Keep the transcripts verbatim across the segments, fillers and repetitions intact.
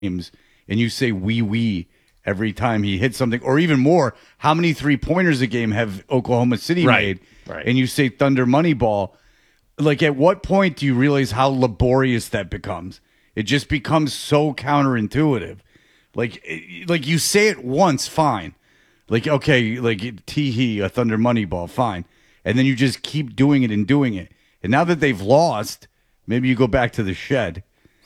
games and you say wee wee every time he hits something, or even more, how many three pointers a game have Oklahoma City right, made? right. And you say Thunder Moneyball. Like, at what point do you realize how laborious that becomes? It just becomes so counterintuitive. Like, like you say it once, fine. Like, okay, like tee hee, a Thunder Moneyball, fine. And then you just keep doing it and doing it. And now that they've lost, maybe you go back to the shed.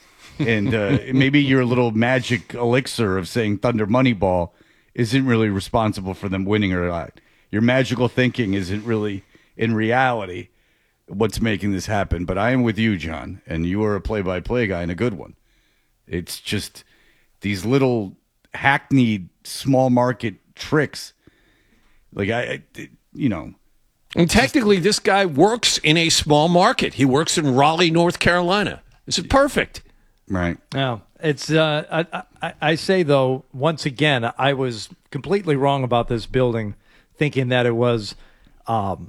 And uh, maybe your little magic elixir of saying Thunder Moneyball isn't really responsible for them winning or not. Your magical thinking isn't really, in reality, what's making this happen. But I am with you, John, and you are a play-by-play guy and a good one. It's just these little hackneyed small market tricks. Like, I, I you know. And technically, this guy works in a small market. He works in Raleigh, North Carolina. This is perfect. Right. No, it's. Uh, I, I, I say though, once again, I was completely wrong about this building, thinking that it was um,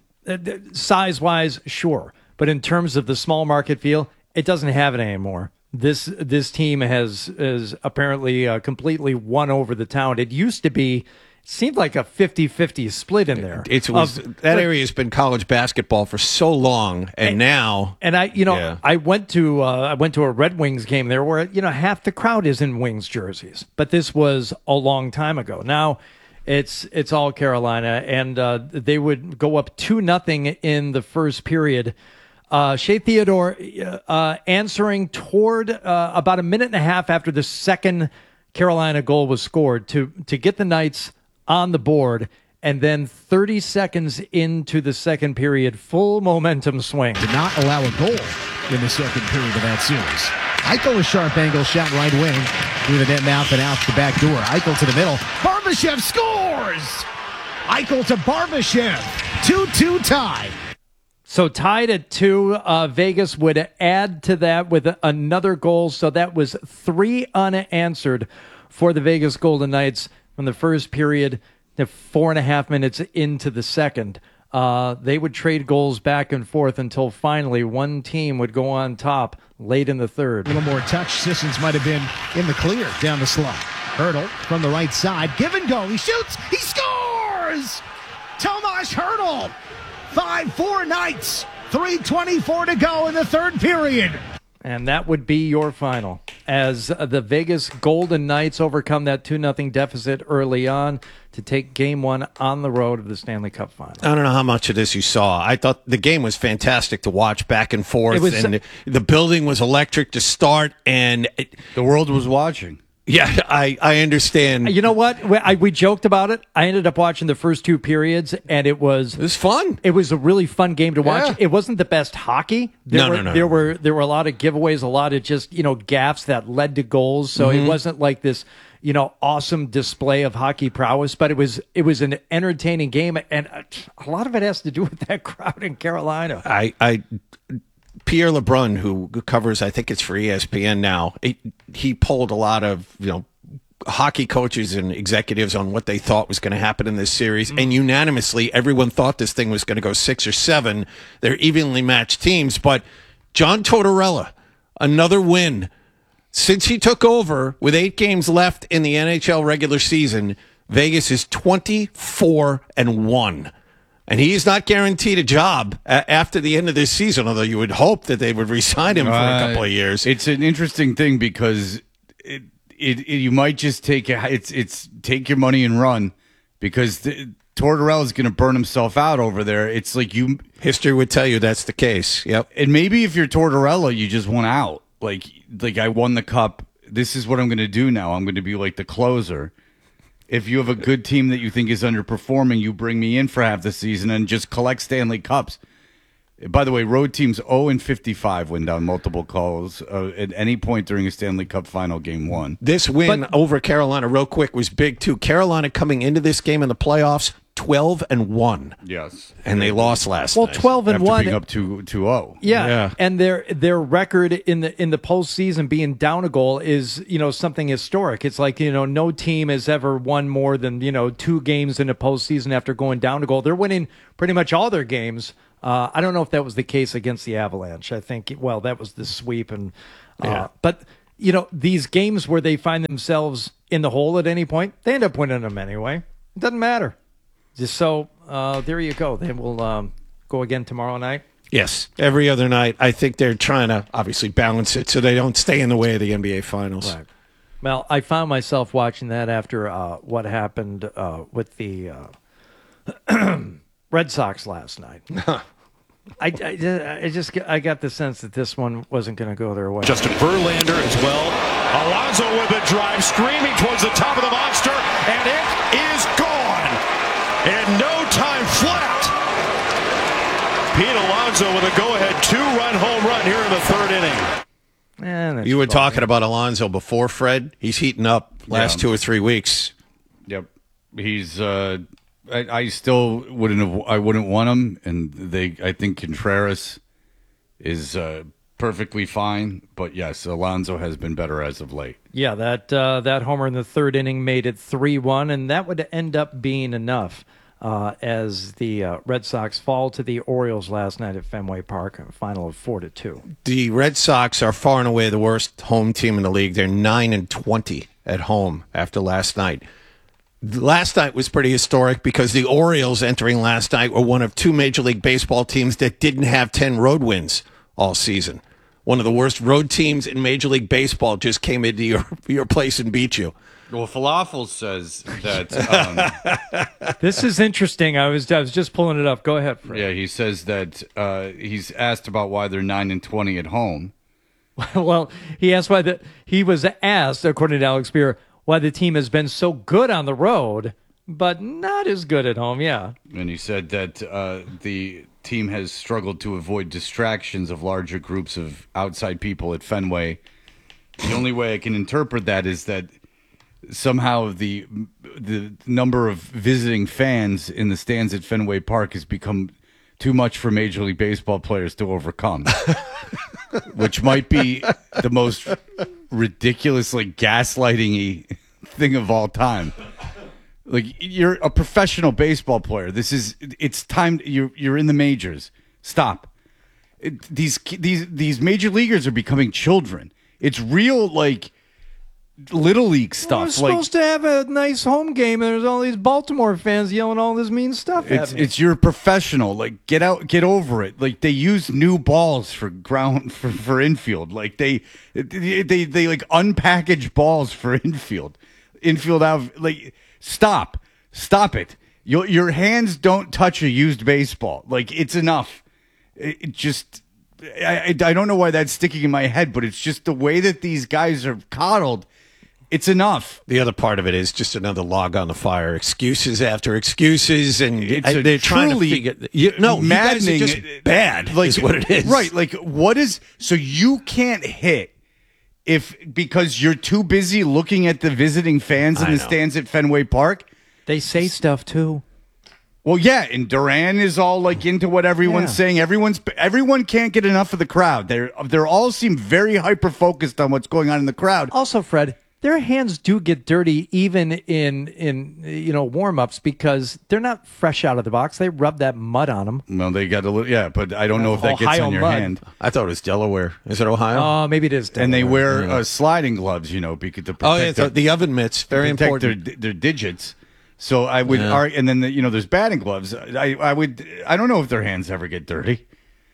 size wise, sure, but in terms of the small market feel, it doesn't have it anymore. This this team has is apparently uh, completely won over the town. It used to be. Seemed like a fifty-fifty split in there. It was of, that like, area has been college basketball for so long, and, and now and I, you know, yeah. I went to uh, I went to a Red Wings game there where you know half the crowd is in Wings jerseys, but this was a long time ago. Now it's it's all Carolina, and uh, they would go up two nothing in the first period. Uh, Shea Theodore uh, answering toward uh, about a minute and a half after the second Carolina goal was scored to to get the Knights on the board, and then thirty seconds into the second period, full momentum swing. Did not allow a goal in the second period of that series. Eichel, a sharp angle shot right wing through the net mouth and out the back door. Eichel to the middle. Barbashev scores! Eichel to Barbashev. two two tie. So tied at two, uh, Vegas would add to that with another goal. So that was three unanswered for the Vegas Golden Knights from the first period to four and a half minutes into the second. Uh, they would trade goals back and forth until finally one team would go on top late in the third. A little more touch. Sissons might have been in the clear down the slot. Hurdle from the right side. Give and go. He shoots. He scores! Tomas Hurdle. five four Knights. three twenty-four to go in the third period. And that would be your final, as the Vegas Golden Knights overcome that two nothing deficit early on to take game one on the road of the Stanley Cup Final. I don't know how much of this you saw. I thought the game was fantastic to watch back and forth, was, and the, the building was electric to start, and it, the world was watching. Yeah, I, I understand. You know what? We, I, we joked about it. I ended up watching the first two periods, and it was it was fun. It was a really fun game to watch. Yeah. It wasn't the best hockey. There no, were, no, no. There were there were a lot of giveaways, a lot of just you know gaffes that led to goals. So Mm-hmm. it wasn't like this you know awesome display of hockey prowess, but it was it was an entertaining game, and a lot of it has to do with that crowd in Carolina. I. I Pierre LeBrun, who covers, I think it's for E S P N now, he, he polled a lot of, you know, hockey coaches and executives on what they thought was going to happen in this series. Mm-hmm. And unanimously, everyone thought this thing was going to go six or seven. They're evenly matched teams. But John Tortorella, another win. Since he took over with eight games left in the N H L regular season, Vegas is twenty-four and one. And he is not guaranteed a job a- after the end of this season, although you would hope that they would re-sign him for a couple of years. Uh, it's an interesting thing because it, it, it you might just take a, it's it's take your money and run because the, Tortorella is going to burn himself out over there. It's like you history would tell you that's the case. Yep. And maybe if you're Tortorella, you just want out. Like like I won the cup. This is what I'm going to do now. I'm going to be like the closer. If you have a good team that you think is underperforming, you bring me in for half the season and just collect Stanley Cups. By the way, road teams oh and fifty-five win down multiple calls uh, at any point during a Stanley Cup final game one. This win But- over Carolina, real quick, was big, too. Carolina coming into this game in the playoffs, twelve and one. Yes. And they lost last Well, night. twelve and After one. being up two two oh. Yeah. Yeah. and their their record in the in the postseason being down a goal is you know something historic. It's like you know no team has ever won more than you know two games in a postseason after going down a goal. They're winning pretty much all their games. Uh, I don't know if that was the case against the Avalanche. I think well that was the sweep and uh, Yeah. but you know, these games where they find themselves in the hole at any point, they end up winning them anyway. It doesn't matter. Just so uh, there you go. They will um, go again tomorrow night. Yes, every other night. I think they're trying to obviously balance it so they don't stay in the way of the N B A Finals. Right. Well, I found myself watching that after uh, what happened uh, with the uh, Red Sox last night. I, I, I just I got the sense that this one wasn't going to go their way. Justin Verlander as well. Alonso with a drive, screaming towards the top of the monster, and it is gone. In no time flat. Pete Alonso with a go-ahead two-run home run here in the third inning. Eh, You were fine. talking about Alonso before, Fred. He's heating up last Yeah. two or three weeks. Yep, he's. Uh, I, I still wouldn't have. I wouldn't want him, and they. I think Contreras is uh, perfectly fine. But yes, Alonso has been better as of late. Yeah, that uh, that homer in the third inning made it three one, and that would end up being enough uh, as the uh, Red Sox fall to the Orioles last night at Fenway Park, a final of four to two. The Red Sox are far and away the worst home team in the league. They're nine and twenty at home after last night. Last night was pretty historic because the Orioles entering last night were one of two Major League Baseball teams that didn't have ten road wins all season. One of the worst road teams in Major League Baseball just came into your, your place and beat you. Well, Falafel says that. Um, This is interesting. I was I was just pulling it up. Go ahead, Fred. yeah, he says that uh, he's asked about why they're nine and twenty at home. Well, he asked why the he was asked, according to Alex Beer, why the team has been so good on the road, but not as good at home. Yeah. And he said that uh, the team has struggled to avoid distractions of larger groups of outside people at Fenway. The only way I can interpret that is that somehow the the number of visiting fans in the stands at Fenway Park has become too much for Major League Baseball players to overcome, which might be the most ridiculous, like gaslighting-y thing of all time. Like, you're a professional baseball player. This is it's time. You're you're in the majors. Stop. It, these these these major leaguers are becoming children. It's real, like little league Well, we're stuff. Like supposed to have a nice home game, and there's all these Baltimore fans yelling all this mean stuff it's at me. it's you're professional. Like, get out, get over it. Like, they use new balls for ground for, for infield. Like they they they, they like unpackage balls for infield. Infield out. Like, stop, stop it. Your your hands don't touch a used baseball. Like, it's enough. It, it just. I, I I don't know why that's sticking in my head, but it's just the way that these guys are coddled. It's enough. The other part of it is just another log on the fire. Excuses after excuses, and It's I- a they're trying to truly figure. You, no, you guys are maddening, just bad. Like, is what it is. Right? Like, what is so you can't hit if because you're too busy looking at the visiting fans in I the know. stands at Fenway Park. They say stuff too. Well, yeah, and Duran is all like into what everyone's Yeah. saying. Everyone's everyone can't get enough of the crowd. They're they're all seem very hyper focused on what's going on in the crowd. Also, Fred, their hands do get dirty even in in you know warm-ups because they're not fresh out of the box. They rub that mud on them. Well, they got a little, yeah, but I don't know if that gets Ohio on your mud. hand. I thought it was Delaware. Is it Ohio? Oh, maybe it is. And they Delaware. wear uh, sliding gloves, you know, because to protect oh, yeah, their, the, the oven mitts. Very protect important. Their, their digits. So I would, Yeah. ar- and then the, you know, there's batting gloves. I, I would, I don't know if their hands ever get dirty.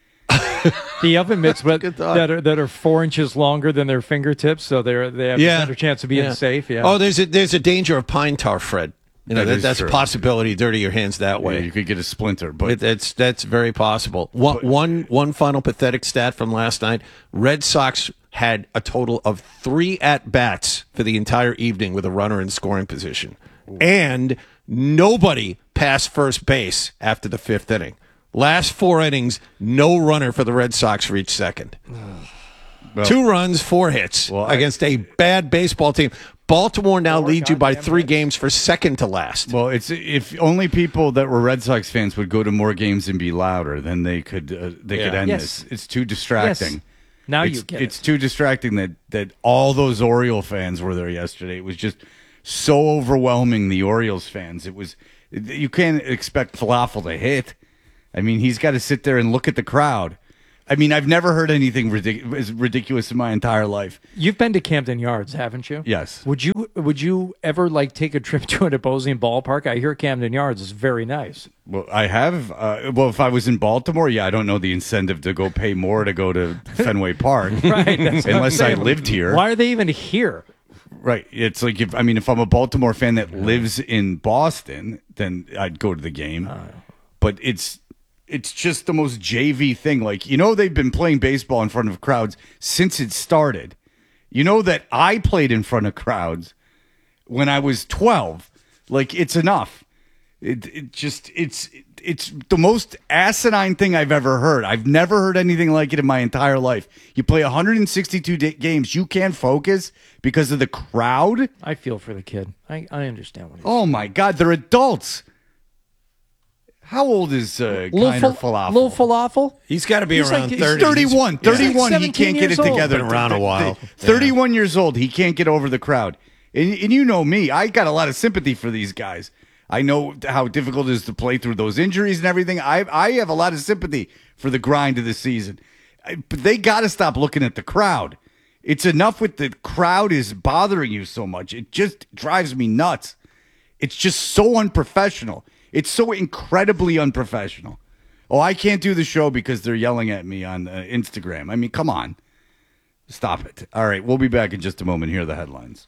the oven mitts but, Good thought. that are that are four inches longer than their fingertips, so they're they have yeah. a better chance of being Yeah. safe. Yeah. Oh, there's a there's a danger of pine tar, Fred. You know That that, is that's true. a possibility. Dirty your hands that Yeah, way. you could get a splinter, but It- That's that's very possible. One, one one final pathetic stat from last night: Red Sox had a total of three at bats for the entire evening with a runner in scoring position, and nobody passed first base after the fifth inning. Last four innings, no runner for the Red Sox reached second. Well- Two runs, four hits Well, I- against a bad baseball team. Baltimore now Four leads you by goddamn three hits. games for second to last. well, it's if only people that were Red Sox fans would go to more games and be louder, then they could uh, they could Yeah. end Yes. this. It's too distracting. Yes. Now it's, you get it's it. too distracting that that all those Oriole fans were there yesterday. It was just so overwhelming. The Orioles fans. It was you can't expect Falafel to hit. I mean, he's got to sit there and look at the crowd. I mean, I've never heard anything ridic- as ridiculous in my entire life. You've been to Camden Yards, haven't you? Yes. Would you Would you ever like take a trip to an opposing ballpark? I hear Camden Yards is very nice. Well, I have. Uh, well, if I was in Baltimore, yeah, I don't know the incentive to go pay more to go to Fenway Park, Right. that's what I'm unless I saying. lived here. Why are they even here? Right. It's like if I mean, if I'm a Baltimore fan that lives in Boston, then I'd go to the game. But it's it's just the most J V thing. Like, you know, they've been playing baseball in front of crowds since it started. You know that I played in front of crowds when I was twelve. Like, it's enough. It it just it's it's the most asinine thing I've ever heard. I've never heard anything like it in my entire life. You play one hundred sixty-two da- games, you can't focus because of the crowd. I feel for the kid. I, I understand what he's Oh my God, they're adults. How old is uh, Kiner Falafel? Little falafel? He's got to be He's around like- he's thirty. thirty-one. He's like thirty-one, he seventeen can't get it years old. together. Been around a while. thirty-one years old, he can't get over the crowd. And, and you know me, I got a lot of sympathy for these guys. I know how difficult it is to play through those injuries and everything. I I have a lot of sympathy for the grind of the season. I, but they got to stop looking at the crowd. It's enough with the crowd is bothering you so much. It just drives me nuts. It's just so unprofessional. It's so incredibly unprofessional. Oh, I can't do the show because they're yelling at me on uh, Instagram. I mean, come on. Stop it. All right, we'll be back in just a moment. Here are the headlines.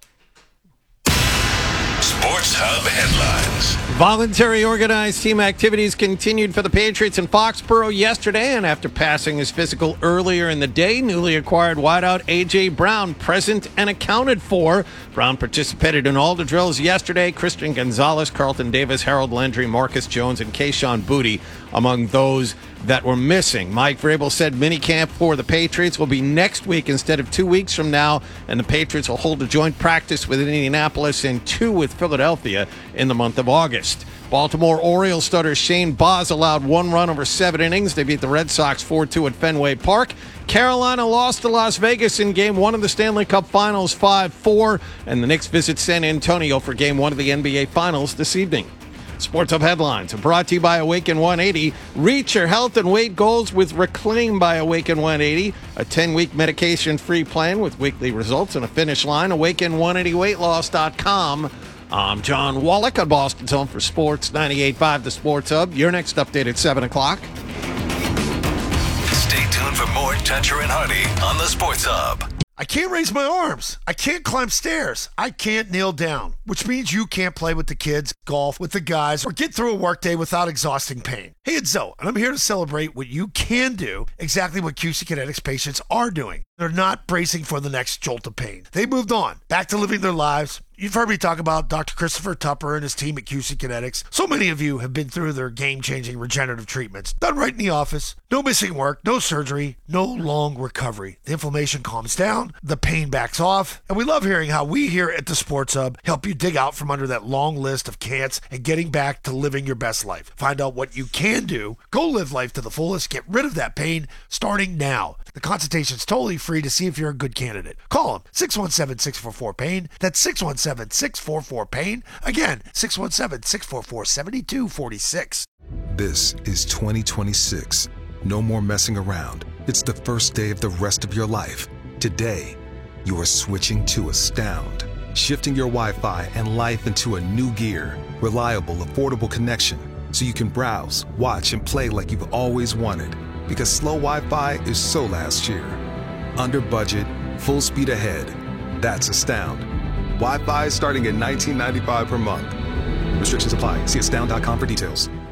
Sports Hub headlines. Voluntary organized team activities continued for the Patriots in Foxborough yesterday, and after passing his physical earlier in the day, newly acquired wideout A J. Brown present and accounted for. Brown participated in all the drills yesterday. Christian Gonzalez, Carlton Davis, Harold Landry, Marcus Jones, and Keyshawn Booty among those that were missing. Mike Vrabel said minicamp for the Patriots will be next week instead of two weeks from now, and the Patriots will hold a joint practice with Indianapolis and two with Philadelphia in the month of August. Baltimore Orioles starter Shane Baz allowed one run over seven innings. They beat the Red Sox four two at Fenway Park. Carolina lost to Las Vegas in Game one of the Stanley Cup Finals five four, and the Knicks visit San Antonio for Game one of the N B A Finals this evening. Sports Hub headlines are brought to you by Awaken one eighty. Reach your health and weight goals with Reclaim by Awaken one eighty, a ten-week medication-free plan with weekly results and a finish line. Awaken one eighty weight loss dot com. I'm John Wallach on Boston's Home for Sports, ninety-eight point five The Sports Hub. Your next update at seven o'clock. Stay tuned for more Toucher and Hardy on the Sports Hub. I can't raise my arms. I can't climb stairs. I can't kneel down, which means you can't play with the kids, golf with the guys, or get through a workday without exhausting pain. Hey, it's Zoe, and I'm here to celebrate what you can do, exactly what Q C Kinetics patients are doing. They're not bracing for the next jolt of pain. They moved on, back to living their lives. You've heard me talk about Doctor Christopher Tupper and his team at Q C Kinetics. So many of you have been through their game-changing regenerative treatments. Done right in the office. No missing work, no surgery, no long recovery. The inflammation calms down, the pain backs off, and we love hearing how we here at the Sports Hub help you dig out from under that long list of can'ts and getting back to living your best life. Find out what you can do. Go live life to the fullest. Get rid of that pain starting now. The consultation's totally free to see if you're a good candidate. Call them, six one seven, six four four, pain. That's six one seven, six four four, pain. Again, six one seven, six four four, seven two four six. This is twenty twenty-six. No more messing around. It's the first day of the rest of your life. Today, you are switching to Astound. Shifting your Wi-Fi and life into a new gear. Reliable, affordable connection. So you can browse, watch, and play like you've always wanted. Because slow Wi-Fi is so last year. Under budget, full speed ahead. That's Astound. Wi-Fi starting at nineteen ninety-five per month. Restrictions apply. See astound dot com for details.